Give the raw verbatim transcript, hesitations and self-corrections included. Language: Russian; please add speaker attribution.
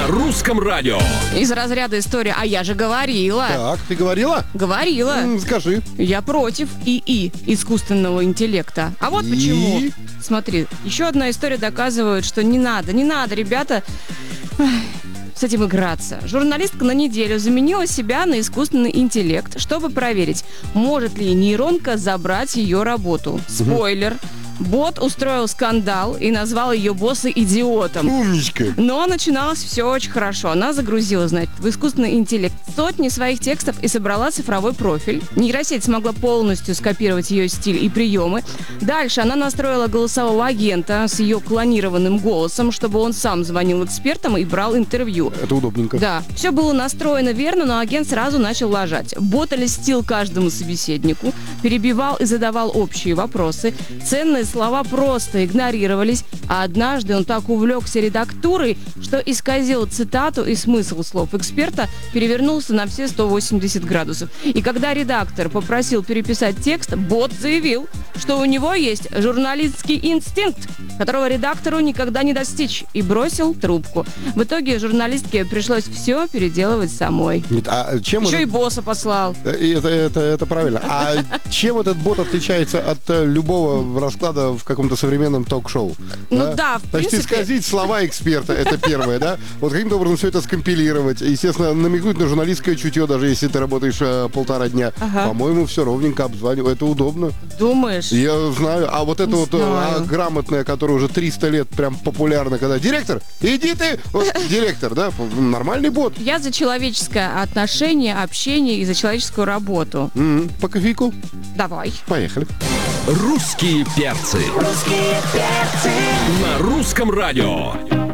Speaker 1: на русском радио.
Speaker 2: Из разряда истории «А я же говорила».
Speaker 3: Так, ты говорила?
Speaker 2: Говорила.
Speaker 3: М, скажи.
Speaker 2: Я против ИИ, искусственного интеллекта. А вот
Speaker 3: И?
Speaker 2: почему. Смотри, еще одна история доказывает, что не надо, не надо, ребята, эх, с этим играться. Журналистка на неделю заменила себя на искусственный интеллект, чтобы проверить, может ли нейронка забрать ее работу. Спойлер. Бот устроил скандал и назвал ее босса идиотом.
Speaker 3: Умничка.
Speaker 2: Но начиналось все очень хорошо. Она загрузила, значит, в искусственный интеллект сотни своих текстов и собрала цифровой профиль. Нейросеть смогла полностью скопировать ее стиль и приемы. Дальше она настроила голосового агента с ее клонированным голосом, чтобы он сам звонил экспертам и брал интервью.
Speaker 3: Это удобненько.
Speaker 2: Да, все было настроено верно, но агент сразу начал лажать. Бот льстил каждому собеседнику, перебивал и задавал общие вопросы. Ценные слова просто игнорировались, а однажды он так увлекся редактурой, что исказил цитату, и смысл слов эксперта перевернулся на все сто восемьдесят градусов. И когда редактор попросил переписать текст, бот заявил, что у него есть журналистский инстинкт, которого редактору никогда не достичь, и бросил трубку. В итоге журналистке пришлось все переделывать самой.
Speaker 3: Нет, а чем
Speaker 2: Еще
Speaker 3: этот-
Speaker 2: и босса послал.
Speaker 3: Э, Это, это, это правильно. А чем этот бот отличается от э, любого расклада в каком-то современном ток-шоу?
Speaker 2: Ну да, в
Speaker 3: Значит,
Speaker 2: принципе.
Speaker 3: исказить слова эксперта, это первое, да? Вот каким-то образом все это скомпилировать. Естественно, намекнуть на журналистское чутье, даже если ты работаешь э, полтора дня.
Speaker 2: Ага.
Speaker 3: По-моему, все ровненько обзваниваю. Это удобно.
Speaker 2: Думаешь?
Speaker 3: Я знаю. А вот это
Speaker 2: Не
Speaker 3: вот э,
Speaker 2: знаю.
Speaker 3: а, грамотное, которое уже триста лет прям популярно, когда директор, иди ты, вот, директор, да, нормальный бот.
Speaker 2: Я за человеческое отношение, общение и за человеческую работу.
Speaker 3: М, По кофейку.
Speaker 2: Давай.
Speaker 3: Поехали.
Speaker 1: Русские перцы.
Speaker 4: Русские перцы.
Speaker 1: На русском радио.